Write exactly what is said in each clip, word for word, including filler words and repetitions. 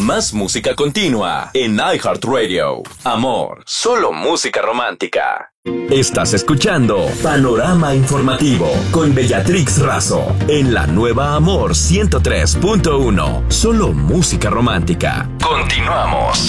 Más música continua en iHeartRadio. Amor, solo música romántica. Estás escuchando Panorama Informativo con Bellatrix Razo en la nueva Amor ciento tres punto uno. Solo música romántica. Continuamos.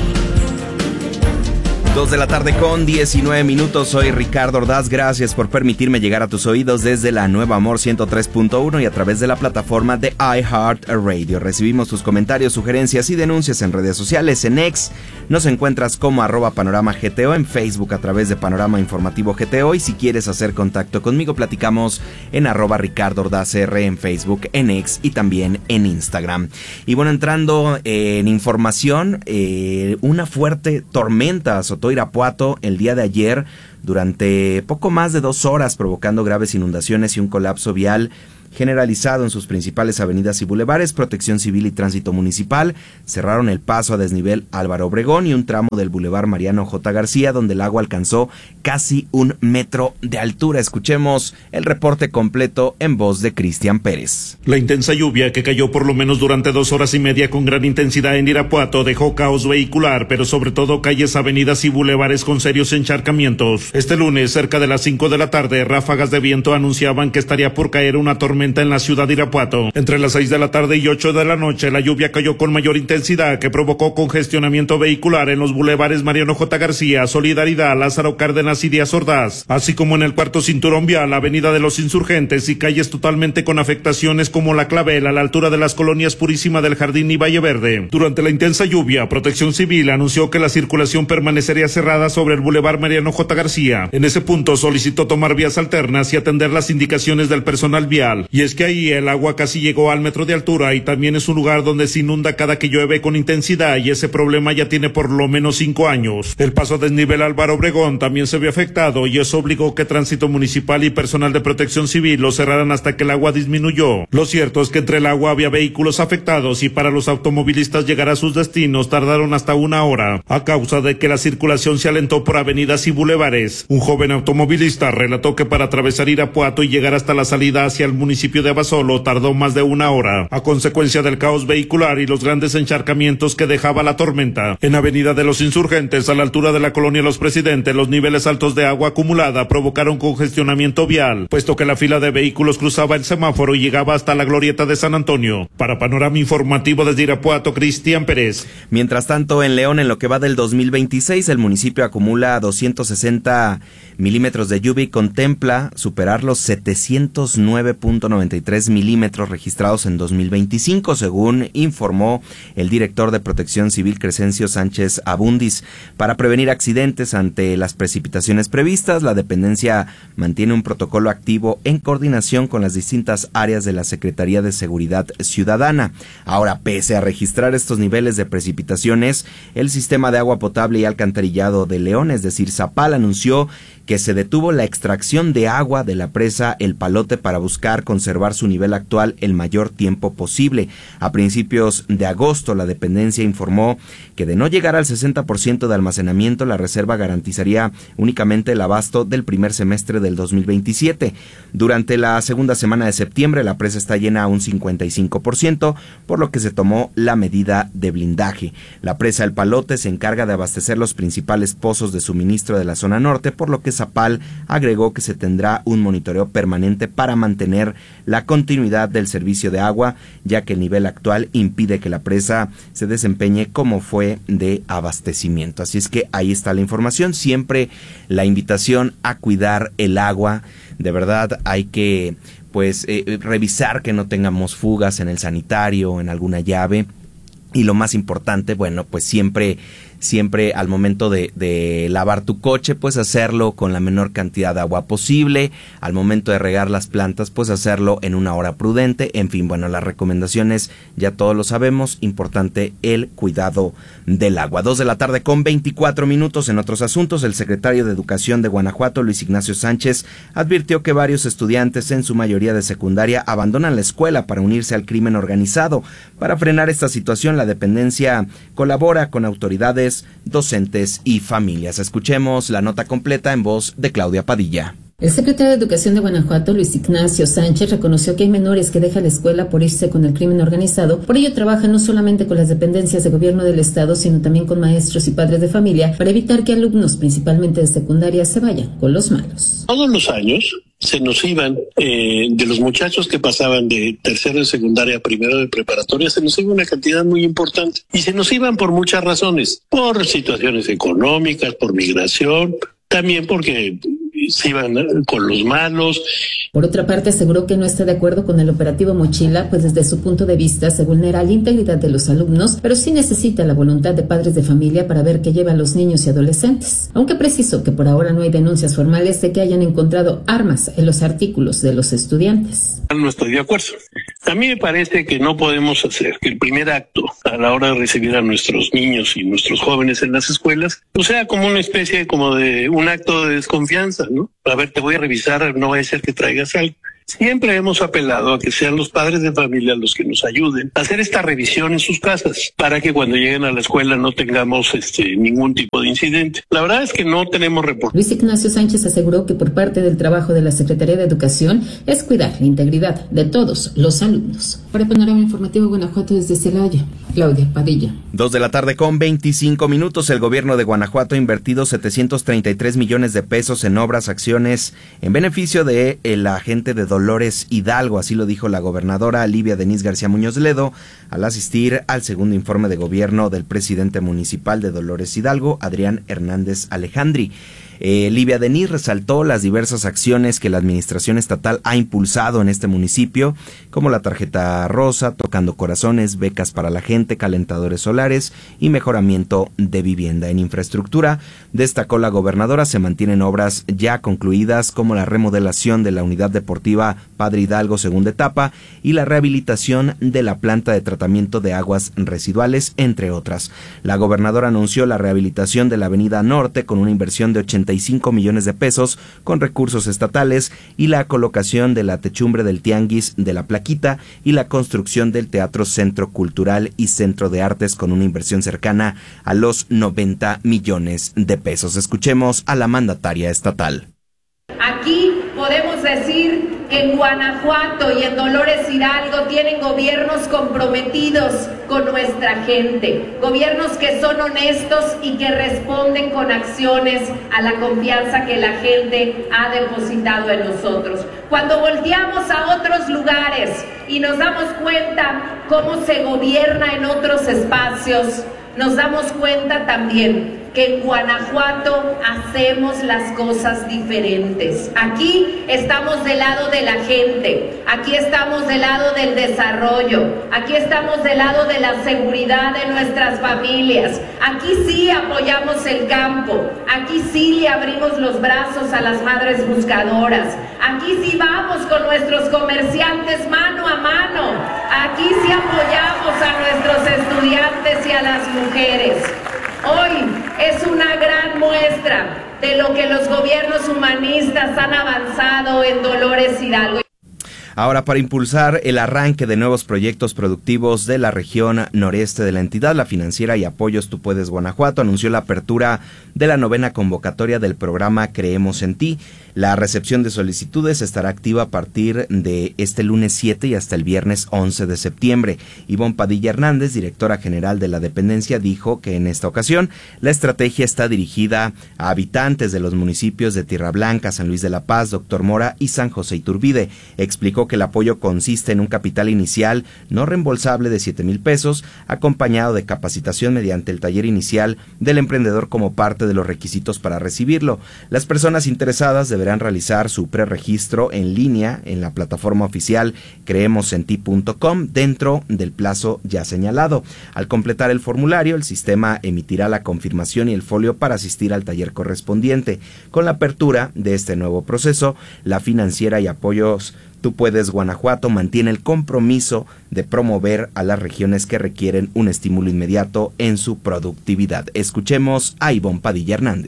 Dos de la tarde con diecinueve minutos. Soy Ricardo Ordaz. Gracias por permitirme llegar a tus oídos desde la nueva Amor ciento tres punto uno y a través de la plataforma de iHeartRadio. Recibimos tus comentarios, sugerencias y denuncias en redes sociales. En X nos encuentras como arroba Panorama G T O, en Facebook a través de Panorama Informativo G T O, y si quieres hacer contacto conmigo, platicamos en arroba Ricardo Ordaz R en Facebook, en X y también en Instagram. Y bueno, entrando en información, eh, una fuerte tormenta azotó Irapuato el día de ayer durante poco más de dos horas, provocando graves inundaciones y un colapso vial generalizado en sus principales avenidas y bulevares. Protección Civil y Tránsito Municipal cerraron el paso a desnivel Álvaro Obregón y un tramo del bulevar Mariano J. García, donde el agua alcanzó casi un metro de altura. Escuchemos el reporte completo en voz de Cristian Pérez. La intensa lluvia que cayó por lo menos durante dos horas y media con gran intensidad en Irapuato dejó caos vehicular, pero sobre todo calles, avenidas y bulevares con serios encharcamientos. Este lunes, cerca de las cinco de la tarde, ráfagas de viento anunciaban que estaría por caer una tormenta en la ciudad de Irapuato. Entre las seis de la tarde y ocho de la noche, la lluvia cayó con mayor intensidad, que provocó congestionamiento vehicular en los bulevares Mariano J. García, Solidaridad, Lázaro Cárdenas y Díaz Ordaz, así como en el cuarto cinturón vial, Avenida de los Insurgentes, y calles totalmente con afectaciones como La Clavel, a la altura de las colonias Purísima del Jardín y Valle Verde. Durante la intensa lluvia, Protección Civil anunció que la circulación permanecería cerrada sobre el bulevar Mariano J. García. En ese punto solicitó tomar vías alternas y atender las indicaciones del personal vial. Y es que ahí el agua casi llegó al metro de altura y también es un lugar donde se inunda cada que llueve con intensidad, y ese problema ya tiene por lo menos cinco años. El paso a desnivel Álvaro Obregón también se vio afectado, y eso obligó que Tránsito Municipal y personal de Protección Civil lo cerraran hasta que el agua disminuyó. Lo cierto es que entre el agua había vehículos afectados, y para los automovilistas llegar a sus destinos tardaron hasta una hora, a causa de que la circulación se alentó por avenidas y bulevares. Un joven automovilista relató que para atravesar Irapuato y llegar hasta la salida hacia el municipio de Abasolo tardó más de una hora, a consecuencia del caos vehicular y los grandes encharcamientos que dejaba la tormenta. En Avenida de los Insurgentes, a la altura de la colonia Los Presidentes, los niveles altos de agua acumulada provocaron congestionamiento vial, puesto que la fila de vehículos cruzaba el semáforo y llegaba hasta la glorieta de San Antonio. Para Panorama Informativo desde Irapuato, Cristian Pérez. Mientras tanto, en León, en lo que va del dos mil veintiséis, el municipio acumula doscientos sesenta milímetros de lluvia y contempla superar los setecientos nueve punto noventa y tres milímetros registrados en dos mil veinticinco, según informó el director de Protección Civil, Crescencio Sánchez Abundis. Para prevenir accidentes ante las precipitaciones previstas, la dependencia mantiene un protocolo activo en coordinación con las distintas áreas de la Secretaría de Seguridad Ciudadana. Ahora, pese a registrar estos niveles de precipitaciones, el Sistema de Agua Potable y Alcantarillado de León, es decir, SAPAL, anunció que se detuvo la extracción de agua de la presa El Palote para buscar conservar su nivel actual el mayor tiempo posible. A principios de agosto, la dependencia informó que de no llegar al sesenta por ciento de almacenamiento, la reserva garantizaría únicamente el abasto del primer semestre del dos mil veintisiete. Durante la segunda semana de septiembre, la presa está llena a un cincuenta y cinco por ciento, por lo que se tomó la medida de blindaje. La presa El Palote se encarga de abastecer los principales pozos de suministro de la zona norte, por lo que Zapal agregó que se tendrá un monitoreo permanente para mantener la continuidad del servicio de agua, ya que el nivel actual impide que la presa se desempeñe como fue de abastecimiento. Así es que ahí está la información, siempre la invitación a cuidar el agua. De verdad hay que pues eh, revisar que no tengamos fugas en el sanitario, en alguna llave. Y lo más importante, bueno, pues siempre, siempre al momento de, de lavar tu coche, pues hacerlo con la menor cantidad de agua posible. Al momento de regar las plantas, pues hacerlo en una hora prudente. En fin, bueno, las recomendaciones ya todos lo sabemos. Importante el cuidado del agua. Dos de la tarde con veinticuatro minutos. En otros asuntos, el secretario de Educación de Guanajuato, Luis Ignacio Sánchez, advirtió que varios estudiantes, en su mayoría de secundaria, abandonan la escuela para unirse al crimen organizado. Para frenar esta situación, la dependencia colabora con autoridades, docentes y familias. Escuchemos la nota completa en voz de Claudia Padilla. El secretario de Educación de Guanajuato, Luis Ignacio Sánchez, reconoció que hay menores que dejan la escuela por irse con el crimen organizado. Por ello trabaja no solamente con las dependencias de gobierno del estado, sino también con maestros y padres de familia para evitar que alumnos, principalmente de secundaria, se vayan con los malos. Todos los años se nos iban, eh, de los muchachos que pasaban de tercero de secundaria a primero de preparatoria, se nos iba una cantidad muy importante. Y se nos iban por muchas razones, por situaciones económicas, por migración, también porque se iban con los malos. Por otra parte, aseguró que no está de acuerdo con el operativo Mochila, pues desde su punto de vista se vulnera la integridad de los alumnos, pero sí necesita la voluntad de padres de familia para ver qué llevan los niños y adolescentes. Aunque precisó que por ahora no hay denuncias formales de que hayan encontrado armas en los artículos de los estudiantes. No estoy de acuerdo. A mí me parece que no podemos hacer que el primer acto a la hora de recibir a nuestros niños y nuestros jóvenes en las escuelas, pues sea como una especie como de un acto de desconfianza, ¿no? A ver, te voy a revisar, no vaya a ser que traigas algo. Siempre hemos apelado a que sean los padres de familia los que nos ayuden a hacer esta revisión en sus casas para que cuando lleguen a la escuela no tengamos este ningún tipo de incidente. La verdad es que no tenemos reporte. Luis Ignacio Sánchez aseguró que por parte del trabajo de la Secretaría de Educación es cuidar la integridad de todos los alumnos. Para Panorama Informativo Guanajuato desde Celaya, Claudia Padilla. Dos de la tarde con veinticinco minutos. El gobierno de Guanajuato ha invertido setecientos treinta y tres millones de pesos en obras, acciones en beneficio de la gente de Dolores Hidalgo, así lo dijo la gobernadora Livia Denís García Muñoz Ledo al asistir al segundo informe de gobierno del presidente municipal de Dolores Hidalgo, Adrián Hernández Alejandri. Eh, Livia Denís resaltó las diversas acciones que la administración estatal ha impulsado en este municipio, como la tarjeta rosa, Tocando Corazones, becas para la gente, calentadores solares y mejoramiento de vivienda. En infraestructura, destacó la gobernadora, se mantienen obras ya concluidas como la remodelación de la unidad deportiva Padre Hidalgo segunda etapa y la rehabilitación de la planta de tratamiento de aguas residuales, entre otras. La gobernadora anunció la rehabilitación de la avenida Norte con una inversión de ochenta y cinco millones de pesos con recursos estatales y la colocación de la techumbre del Tianguis de la Plaquita y la construcción del Teatro Centro Cultural y Centro de Artes con una inversión cercana a los noventa millones de pesos. Escuchemos a la mandataria estatal. Aquí podemos decir que en Guanajuato y en Dolores Hidalgo tienen gobiernos comprometidos con nuestra gente, gobiernos que son honestos y que responden con acciones a la confianza que la gente ha depositado en nosotros. Cuando volteamos a otros lugares y nos damos cuenta cómo se gobierna en otros espacios, nos damos cuenta también que en Guanajuato hacemos las cosas diferentes. Aquí estamos del lado de la gente, aquí estamos del lado del desarrollo, aquí estamos del lado de la seguridad de nuestras familias, aquí sí apoyamos el campo, aquí sí le abrimos los brazos a las madres buscadoras, aquí sí vamos con nuestros comerciantes mano a mano, aquí sí apoyamos a nuestros estudiantes y a las mujeres. Hoy es una gran muestra de lo que los gobiernos humanistas han avanzado en Dolores Hidalgo. Ahora, para impulsar el arranque de nuevos proyectos productivos de la región noreste de la entidad, la financiera y apoyos Tú Puedes Guanajuato anunció la apertura de la novena convocatoria del programa Creemos en Ti. La recepción de solicitudes estará activa a partir de este lunes siete y hasta el viernes once de septiembre. Ivonne Padilla Hernández, directora general de la dependencia, dijo que en esta ocasión la estrategia está dirigida a habitantes de los municipios de Tierra Blanca, San Luis de la Paz, Doctor Mora y San José Iturbide. Explicó que el apoyo consiste en un capital inicial no reembolsable de siete mil pesos, acompañado de capacitación mediante el taller inicial del emprendedor como parte de los requisitos para recibirlo. Las personas interesadas deberán realizar su preregistro en línea en la plataforma oficial creemos en ti punto com dentro del plazo ya señalado. Al completar el formulario, el sistema emitirá la confirmación y el folio para asistir al taller correspondiente. Con la apertura de este nuevo proceso, la financiera y apoyos Tú Puedes Guanajuato mantiene el compromiso de promover a las regiones que requieren un estímulo inmediato en su productividad. Escuchemos a Ivonne Padilla Hernández.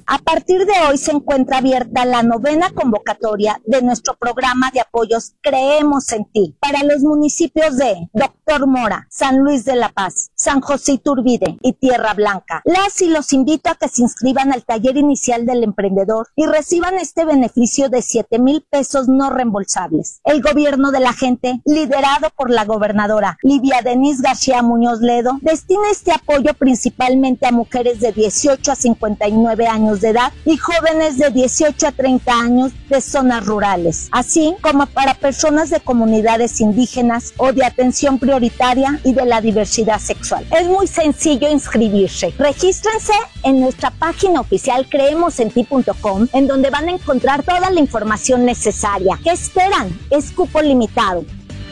A partir de hoy se encuentra abierta la novena convocatoria de nuestro programa de apoyos Creemos en Ti para los municipios de Doctor Mora, San Luis de la Paz, San José Iturbide y Tierra Blanca. Las y los invito a que se inscriban al taller inicial del emprendedor y reciban este beneficio de siete mil pesos no reembolsables. El gobierno de la gente, liderado por la gobernadora Livia Denise García Muñoz Ledo, destina este apoyo principalmente a mujeres de dieciocho a cincuenta y nueve años de edad y jóvenes de dieciocho a treinta años de zonas rurales, así como para personas de comunidades indígenas o de atención prioritaria y de la diversidad sexual. Es muy sencillo inscribirse. Regístrense en nuestra página oficial creemos en ti punto com, en donde van a encontrar toda la información necesaria. ¿Qué esperan? Es cupo limitado.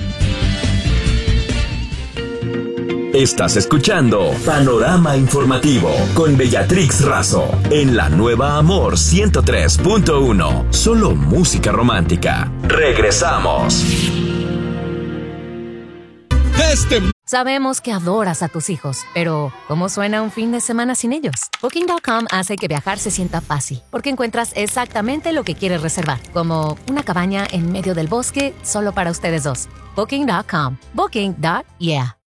Estás escuchando Panorama Informativo con Bellatrix Razo en la nueva Amor ciento tres punto uno. Solo música romántica. Regresamos. Este... Sabemos que adoras a tus hijos, pero ¿cómo suena un fin de semana sin ellos? Booking punto com hace que viajar se sienta fácil, porque encuentras exactamente lo que quieres reservar, como una cabaña en medio del bosque solo para ustedes dos. Booking punto com. Booking. Yeah.